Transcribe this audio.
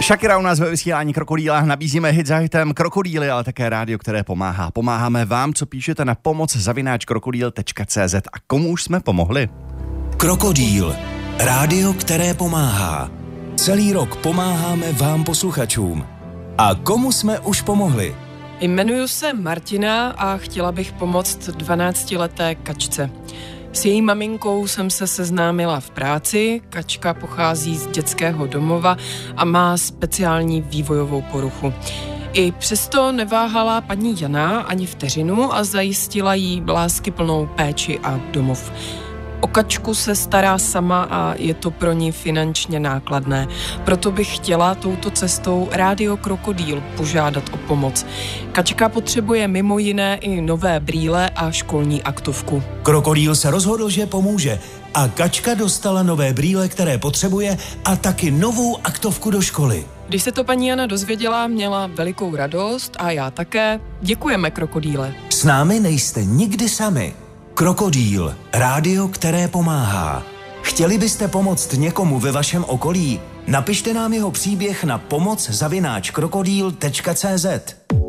Shakira u nás ve vysílání Krokodýlách, nabízíme hit za hitem Krokodýly, ale také rádio, které pomáhá. Pomáháme vám, co píšete na pomoc@krokodýl.cz. A komu už jsme pomohli? Krokodýl, rádio, které pomáhá. Celý rok pomáháme vám posluchačům. A komu jsme už pomohli? Jmenuji se Martina a chtěla bych pomoct 12leté kačce. S její maminkou jsem se seznámila v práci, kačka pochází z dětského domova a má speciální vývojovou poruchu. I přesto neváhala paní Jana ani vteřinu a zajistila jí láskyplnou péči a domov. O kačku se stará sama a je to pro ní finančně nákladné. Proto bych chtěla touto cestou Rádio Krokodýl požádat o pomoc. Kačka potřebuje mimo jiné i nové brýle a školní aktovku. Krokodýl se rozhodl, že pomůže. A kačka dostala nové brýle, které potřebuje, a taky novou aktovku do školy. Když se to paní Jana dozvěděla, měla velikou radost a já také. Děkujeme, Krokodýle. S námi nejste nikdy sami. Krokodýl, rádio, které pomáhá. Chtěli byste pomoct někomu ve vašem okolí? Napište nám jeho příběh na pomoc@krokodýl.cz.